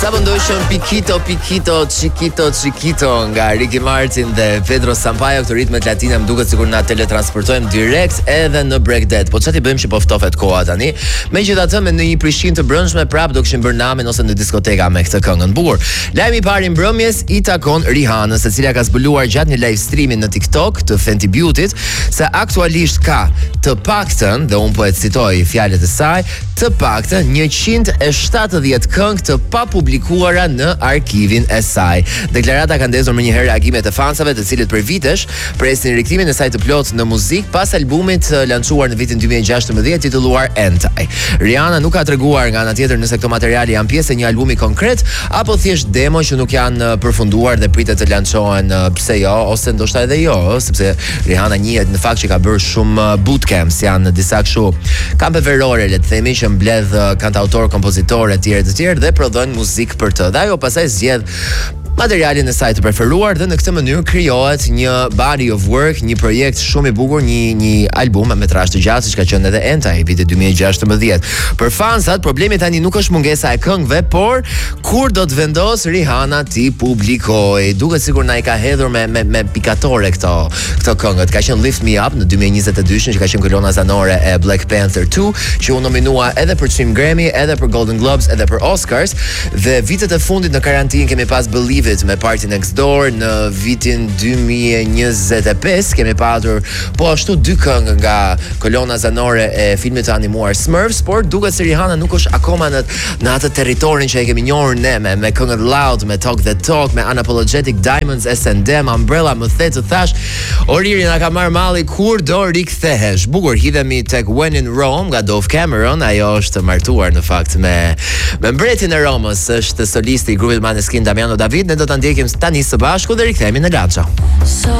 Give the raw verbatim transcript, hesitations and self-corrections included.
Sa më ndojshëm Pikito, Pikito, Chiquito, Chiquito nga Ricky Martin dhe Pedro Sampaio, këto ritmet latine më duket sikur na teletransportojmë direkt edhe në Breakdet. Po çfarë ti bëjmë që po ftofet koha tani? Megjithatë me në një Prishtinë të brendshme prap do kishim bërë namin ose në diskoteka me këtë këngën bukur. Lajmi i parë i mbrëmjes i takon Rihanës, e cila ka zbuluar gjatë një live streami në TikTok të Fenty Beautyt se aktualisht ka të paktën, dhe unë po e citoj fjalët e saj, të paktën njëqind e shtatëdhjetë këngë të papublikuara në arkivin e saj. Deklarata ka ndezur më njëherë reagimet e fansave, të cilët për vitesh presin rikthimin e saj të plot në muzikë pas albumit lançuar në vitin dy mijë e gjashtëmbëdhjetë titulluar Anti. Rihanna nuk ka treguar nga ana tjetër nëse këto materiale janë pjesë e një albumi konkret apo thjesht demo që nuk janë përfunduar dhe pritet të lançohen, pse jo, ose ndoshta edhe jo, sepse Rihanna njihet në fakt që ka bërë shumë bootcamps, janë disa kështu kampe verore, le të themi, që mbledh kantautor, kompozitor e tjerë të tjerë dhe prodhojnë muzikë për të. Dhe ajo pastaj zgjedh materialin e saj të preferuar dhe në këtë mënyrë krijohet një body of work, një projekt shumë i bukur, një një album me metrazh të gjatë, siç ka qenë edhe Enta i vitit dy mijë e gjashtëmbëdhjetë. Për fansat, problemi tani nuk është mungesa e këngëve, por kur do të vendos Rihanna ti publikoj. Duket sikur na i ka hedhur me me me pikatore këto këto këngët. Ka qenë Lift Me Up në dy mijë e njëzet e dy që ka qenë kolona zanore e Black Panther two, që u nominua edhe për çmim Grammy, edhe për Golden Globes, edhe për Oscars, dhe vitet e fundit në karantinë kemi pas Believe me Party Next Door, në vitin dy mijë e njëzet e pesë kemi patur po ashtu dy këngë nga kolona zanore e filmit të animuar Smurfs, por duket se Rihanna nuk është akoma në, në atë territorin që e kemi njohur ne me, me këngët Loud, me Talk the Talk, me Unapologetic, Diamonds, S and M, Umbrella, më the të thash, oriri na ka marrë malli, kur do rikthehesh. Bukur, hidhemi tek When in Rome nga Dove Cameron, ajo është martuar në fakt me me mbretin e Romës, është solisti i grupit Maneskin Damiano David. Ne do ta ndjekim tani së bashku dhe rikthehemi në Laço.